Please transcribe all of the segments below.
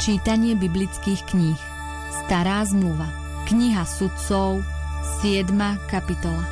Čítanie biblických kníh. Stará zmluva. Kniha Sudcov, 7. kapitola.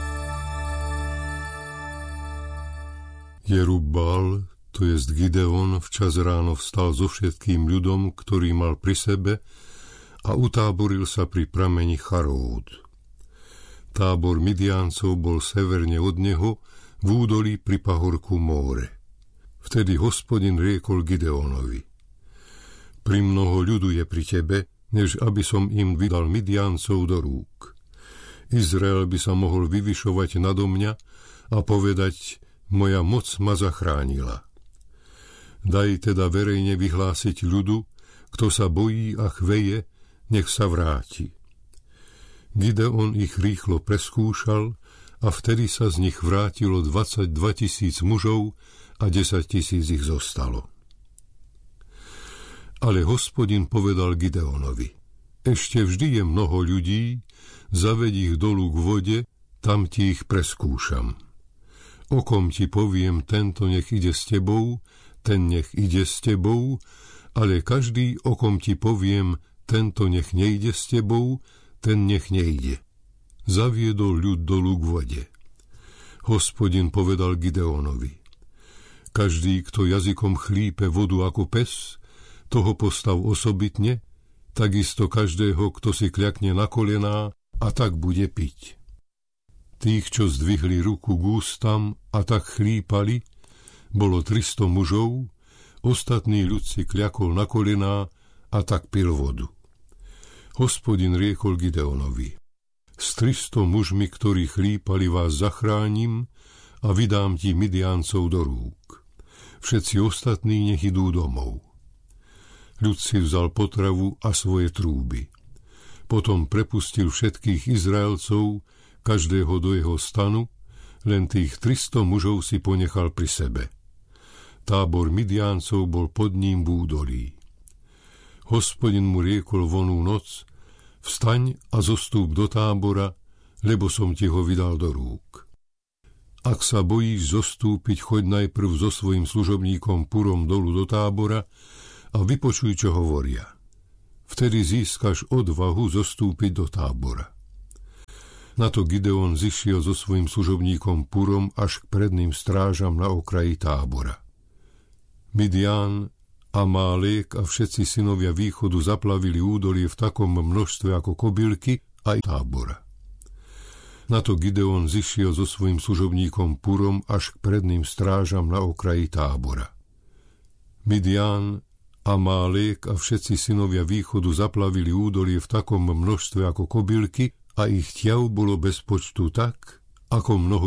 Jerub-Baal, to jest Gideon, včas ráno vstal so všetkým ľudom, ktorý mal pri sebe, a utáboril sa pri prameni Charód. Tábor Midiáncov bol severne od neho, v údolí pri pahorku Móre. Vtedy Hospodin riekol Gideonovi: Pri mnoho ľudu je pri tebe, než aby som im vydal Midiáncov do rúk. Izrael by sa mohol vyvyšovať nado mňa a povedať: Moja moc ma zachránila. Daj teda verejne vyhlásiť ľudu, kto sa bojí a chveje, nech sa vráti. Gideon ich rýchlo preskúšal a vtedy sa z nich vrátilo 22 000 mužov a 10 000 ich zostalo. Ale Hospodin povedal Gideonovi: Ešte vždy je mnoho ľudí, zaveď ich dolu k vode, tam ti ich preskúšam. O kom ti poviem, tento nech ide s tebou, ten nech ide s tebou, ale každý, o kom ti poviem, tento nech nejde s tebou, ten nech nejde. Zaviedol ľud dolu k vode. Hospodin povedal Gideonovi: Každý, kto jazykom chlípe vodu ako pes, toho postav osobitne, takisto každého, kto si kľakne na kolená a tak bude piť. Tých, čo zdvihli ruku k ústam a tak chlípali, bolo 300 mužov, ostatný ľud si kľakol na kolená a tak pil vodu. Hospodin riekol Gideonovi: S 300 mužmi, ktorí chlípali, vás zachránim a vydám ti Midiáncov do rúk. Všetci ostatní nech idú domov. Ľud si vzal potravu a svoje trúby. Potom prepustil všetkých Izraelcov, každého do jeho stanu, len tých 300 mužov si ponechal pri sebe. Tábor Midiáncov bol pod ním v údolí. Hospodin mu riekol vonú noc: Vstaň a zostúp do tábora, lebo som ti ho vydal do rúk. Ak sa bojíš zostúpiť, choď najprv so svojím služobníkom Purom dolu do tábora a vypočuj, čo hovoria. Vtedy získaš odvahu zostúpiť do tábora. Na to Gideon zišiel so svojím služobníkom Purom až k predným strážam na okraji tábora. Midián, Amálek a všetci synovia východu zaplavili údolie v takom množstve ako kobylky aj tábora. Na to Gideon zišiel so svojím služobníkom Purom až k predným strážam na okraji tábora. Midián, Amálek a všetci synovia východu zaplavili údolie v takom množstve ako kobylky a ich ťav bolo bez počtu tak, ako mnoho